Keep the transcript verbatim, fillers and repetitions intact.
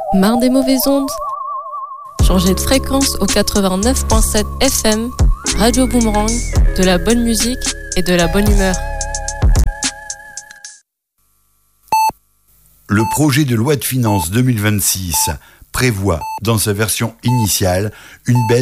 Marre des mauvaises ondes? Changez de fréquence au quatre-vingt-neuf virgule sept F M, Radio Boomerang, de la bonne musique et de la bonne humeur. Le projet de loi de finances deux mille vingt-six prévoit, dans sa version initiale, une baisse